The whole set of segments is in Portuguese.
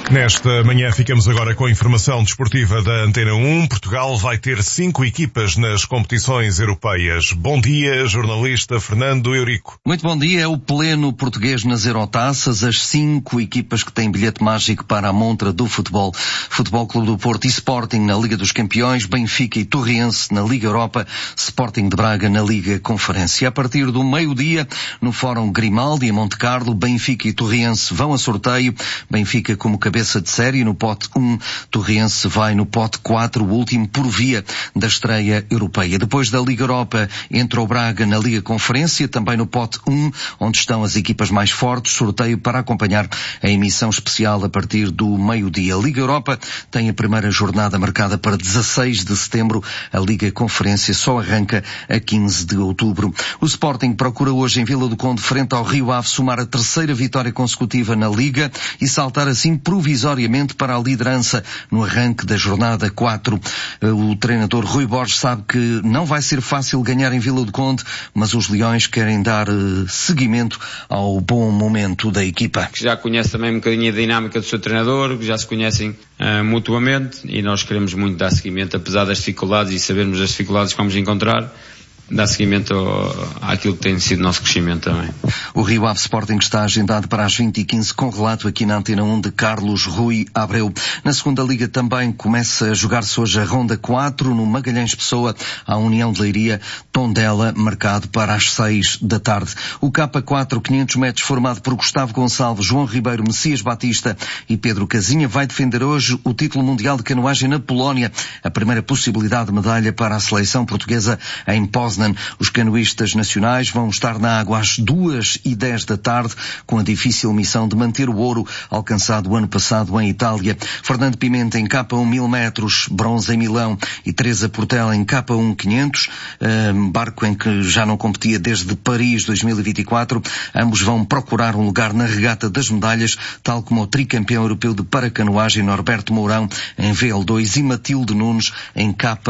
Nesta manhã ficamos agora com a informação desportiva da Antena 1. Portugal vai ter 5 equipas nas competições europeias. Bom dia, jornalista Fernando Eurico. Muito bom dia. É o pleno português nas Eurotaças. As 5 equipas que têm bilhete mágico para a montra do futebol. Futebol Clube do Porto e Sporting na Liga dos Campeões, Benfica e Torriense na Liga Europa, Sporting de Braga na Liga Conferência. A partir do meio-dia, no Fórum Grimaldi, em Monte Carlo, Benfica e Torriense vão a sorteio. Benfica como cabeça de série no pote 1, Torriense vai no pote 4, o último por via da estreia europeia. Depois da Liga Europa, entra o Braga na Liga Conferência, também no pote 1, onde estão as equipas mais fortes, sorteio para acompanhar a emissão especial a partir do meio-dia. A Liga Europa tem a primeira jornada marcada para 16 de setembro, a Liga Conferência só arranca a 15 de outubro. O Sporting procura hoje em Vila do Conde, frente ao Rio Ave, somar a terceira vitória consecutiva na Liga e saltar assim provisoriamente para a liderança no arranque da jornada 4. O treinador Rui Borges sabe que não vai ser fácil ganhar em Vila do Conde, mas os Leões querem dar seguimento ao bom momento da equipa. Já conhece também um bocadinho a dinâmica do seu treinador, já se conhecem mutuamente e nós queremos muito dar seguimento, apesar das dificuldades e sabermos as dificuldades que vamos encontrar, dar seguimento àquilo que tem sido o nosso crescimento também. O Rio Ave Sporting está agendado para as 20h15, com relato aqui na Antena 1 de Carlos Rui Abreu. Na segunda Liga também começa a jogar-se hoje a Ronda 4, no Magalhães Pessoa, a União de Leiria, Tondela, marcado para as 6 da tarde. O K4, 500 metros, formado por Gustavo Gonçalves, João Ribeiro, Messias Batista e Pedro Casinha, vai defender hoje o título mundial de canoagem na Polónia, a primeira possibilidade de medalha para a seleção portuguesa em Poznan. Os canoístas nacionais vão estar na água às 2h10 da tarde, com a difícil missão de manter o ouro alcançado o ano passado em Itália. Fernando Pimenta em K1 1000 metros, bronze em Milão, e Teresa Portela em K1 500, barco em que já não competia desde Paris 2024. Ambos vão procurar um lugar na regata das medalhas, tal como o tricampeão europeu de paracanoagem Norberto Mourão em VL2 e Matilde Nunes em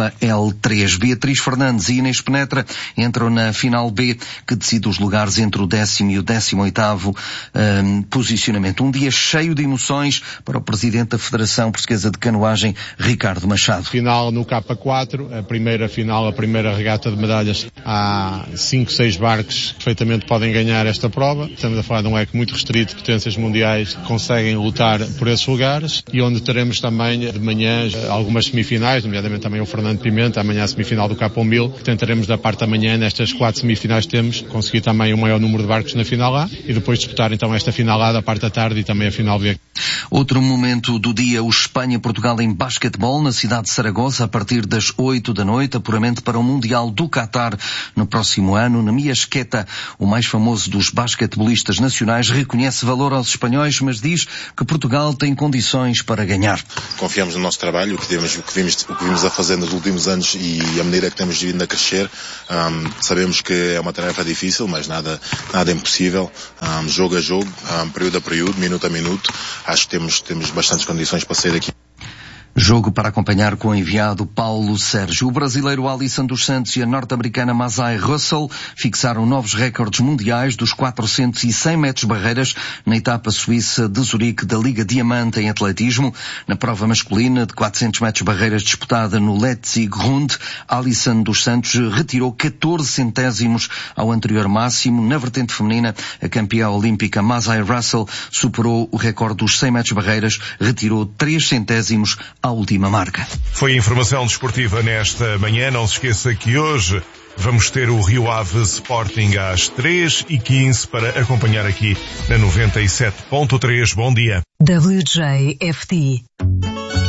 KL3. Beatriz Fernandes e Inês Penetra entram na final B, que decide os lugares entre o 10º e o 18º posicionamento. Um dia cheio de emoções para o presidente da Federação Portuguesa de Canoagem, Ricardo Machado. Final no K4, a primeira regata de medalhas. Há 5, 6 barcos que perfeitamente podem ganhar esta prova. Estamos a falar de um leque muito restrito, potências mundiais que conseguem lutar por esses lugares, e onde teremos também de manhã algumas semifinais, nomeadamente também o Fernando Pimenta, amanhã a semifinal do K1 1000, que tentaremos da parte da manhã, nestas 4 semifinais temos, conseguir também o maior número de barcos na final A e depois disputar então esta final A da parte da tarde e também a final B. Outro momento do dia, o Espanha-Portugal em basquetebol na cidade de Saragoça a partir das 8 da noite, apuramento para o Mundial do Qatar no próximo ano. Nemi Asqueta, o mais famoso dos basquetebolistas nacionais, reconhece valor aos espanhóis, mas diz que Portugal tem condições para ganhar. Confiamos no nosso trabalho, o que vimos a fazer nos últimos anos e a maneira que temos vindo a crescer. Sabemos que é uma tarefa difícil, mas nada impossível. Jogo a jogo, período a período, minuto a minuto. Acho que temos bastantes condições para sair daqui. Jogo para acompanhar com o enviado Paulo Sérgio. O brasileiro Alisson dos Santos e a norte-americana Masai Russell fixaram novos recordes mundiais dos 400 e 100 metros barreiras na etapa suíça de Zurique da Liga Diamante em atletismo. Na prova masculina de 400 metros barreiras disputada no Letzigrund, Alisson dos Santos retirou 14 centésimos ao anterior máximo. Na vertente feminina, a campeã olímpica Masai Russell superou o recorde dos 100 metros barreiras, retirou 3 centésimos à última marca. Foi a informação desportiva nesta manhã. Não se esqueça que hoje vamos ter o Rio Ave Sporting às 3h15 para acompanhar aqui na 97.3. Bom dia. WJFT